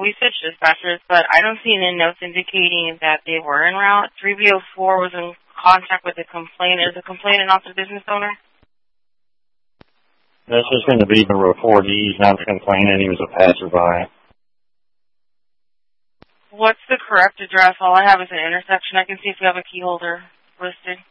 we switched dispatchers, but I don't see any notes indicating that they were en route. 3B04 was in contact with the complainant. Is the complainant not the business owner? This is going to be the report. He's not the complainant. He was a passerby. What's the correct address? All I have is an intersection. I can see if you have a key holder listed.